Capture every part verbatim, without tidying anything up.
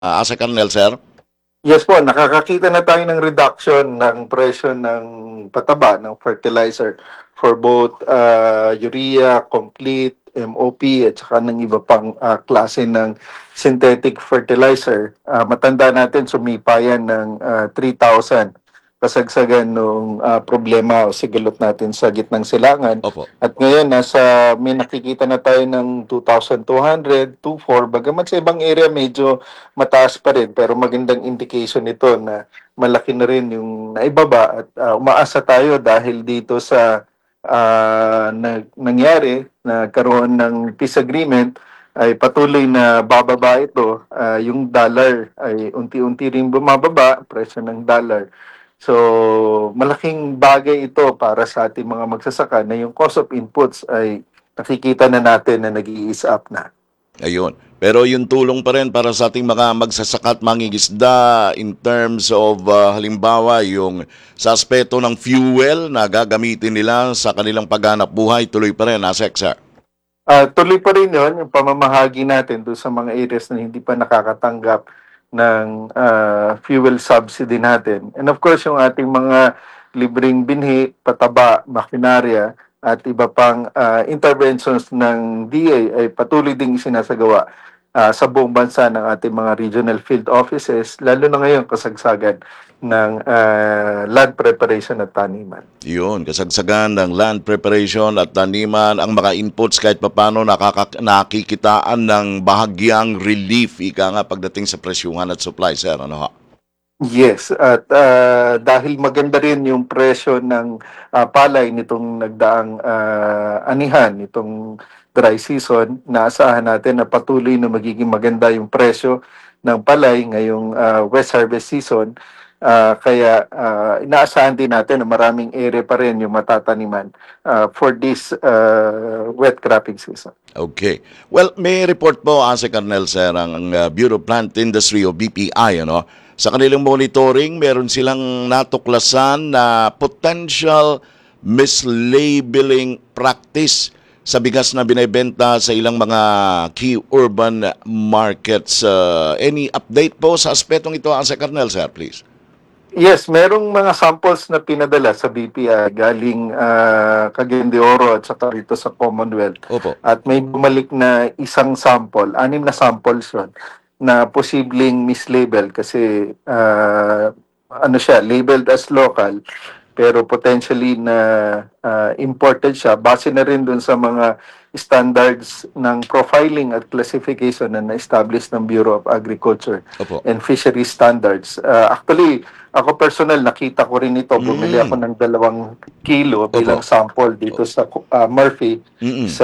Ah, Asa Colonel, sir? Yes po, nakakakita na tayo ng reduction ng presyo ng pataba, ng fertilizer for both uh, urea, complete, M O P at saka ng iba pang uh, klase ng synthetic fertilizer. Uh, matanda natin sumipa yan ng uh, three thousand kasagsagan nung uh, problema o sigalot natin sa gitnang silangan. Opo. At ngayon, nasa, may nakikita na tayo ng two thousand two hundred, two thousand four hundred. Bagamat sa ibang area medyo mataas pa rin, pero magandang indication ito na malaki na rin yung naibaba at uh, umaasa tayo dahil dito sa uh, na, nangyari na karoon ng peace agreement ay patuloy na bababa ito. Uh, yung dollar ay unti-unti rin bumababa, presyo ng dollar. So, malaking bagay ito para sa ating mga magsasaka na yung cost of inputs ay nakikita na natin na nag-i-ease up na. Ayun. Pero yung tulong pa rin para sa ating mga magsasakat mangingisda in terms of ah, halimbawa yung sa aspeto ng fuel na gagamitin nila sa kanilang paghanap buhay, tuloy pa rin, Asek, sir. Ah, tuloy pa rin yun, yung pamamahagi natin doon sa mga areas na hindi pa nakakatanggap ng ah, fuel subsidy natin. And of course, yung ating mga libreng binhi, pataba, makinarya, at iba pang ah, interventions ng D A ay patuloy ding sinasagawa ah, sa buong bansa ng ating mga regional field offices, lalo na ngayon kasagsagan ng ah, land preparation at taniman. Yun, kasagsagan ng land preparation at taniman, ang mga inputs kahit papano nakaka- nakikitaan ng bahagyang relief, ika nga pagdating sa presyuhan at supply, sir. Ano ha? Yes, at ah, dahil maganda rin yung presyo ng ah, palay nitong nagdaang ah, anihan, nitong dry season, naasahan natin na patuloy na magiging maganda yung presyo ng palay ngayong ah, West Harvest season. Ah, kaya ah, inaasahan din natin na maraming area pa rin yung matataniman ah, for this ah, wet cropping season. Okay. Well, may report po, Ase Colonel, sir, ang uh, Bureau of Plant Industry o B P I, ano? Sa kanilang monitoring, meron silang natuklasan na potential mislabeling practice sa bigas na binibenta sa ilang mga key urban markets. Uh, any update po sa aspetong ito, Ase Colonel, sir, please? Yes, merong mga samples na pinadala sa B P I galing ah, Cagayan de Oro at saka rito sa Commonwealth. Opo. At may bumalik na isang sample, anim na samples yun, na posibleng mislabel kasi ah, ano siya, labeled as local pero potentially na ah, imported siya base na rin dun sa mga standards ng profiling at classification na na-establish ng Bureau of Agriculture Opo. and Fisheries Standards. Ah, actually, ako personal, nakita ko rin ito. Bumili ako Mm. ng dalawang kilo bilang Opo. sample dito sa ah, Murphy Mm-mm. sa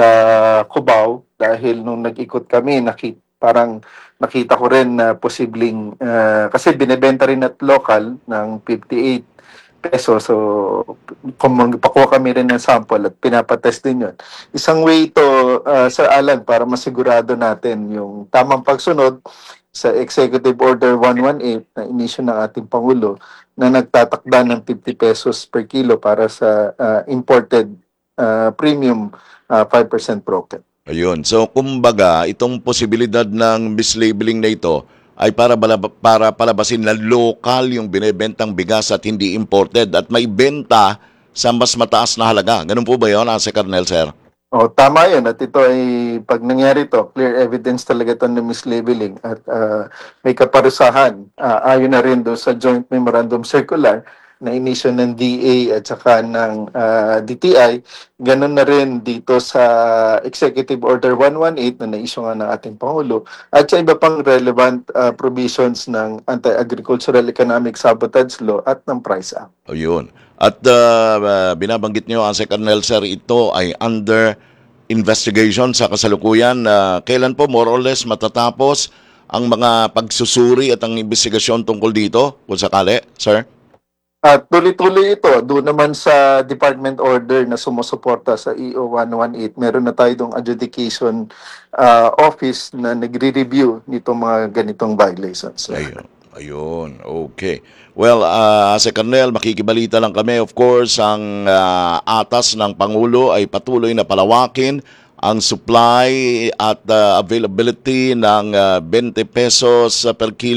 Cubao dahil nung nag-ikot kami, nakita, parang nakita ko rin na posibleng, ah, kasi binebenta rin at local ng fifty-eight pesos. So, kung magpakuha kami rin ng sample at pinapatest din yun. Isang way ito, ah, Sir Alan, para masigurado natin yung tamang pagsunod sa Executive Order one eighteen na inisyu ng ating Pangulo na nagtatakda ng fifty pesos per kilo para sa ah, imported ah, premium ah, five percent broken. Ayun. So, kumbaga, itong posibilidad ng mislabeling na ito ay para, balab- para palabasin na local yung binebentang bigas at hindi imported at may benta sa mas mataas na halaga. Ganun po ba yun, Ase Colonel, sir? Oh, tama yun. At ito ay, pag nangyari to, clear evidence talaga ito ng mislabeling. At ah, may kaparusahan. Ah, ayon na rin doon sa Joint Memorandum Circular na inisyo ng D A at saka ng ah, D T I. Ganun na rin dito sa Executive Order one eighteen na naisyo nga ng ating Pangulo. At sa iba pang relevant ah, provisions ng Anti-Agricultural Economic Sabotage Law at ng Price Act. Ayun. At uh, binabanggit nyo, Ase Colonel, sir, ito ay under investigation sa kasalukuyan. Uh, kailan po more or less matatapos ang mga pagsusuri at ang investigasyon tungkol dito, kung sakali, sir? At tuloy-tuloy ito, doon naman sa department order na sumusuporta sa E O one eighteen, meron na tayo dong adjudication ah, office na nagre-review nitong mga ganitong violations. Ayun. Ayun. Okay. Well, uh, Ase Colonel, makikibalita lang kami. Of course, ang ah, atas ng Pangulo ay patuloy na palawakin ang supply at uh, availability ng uh, twenty pesos uh, per kilo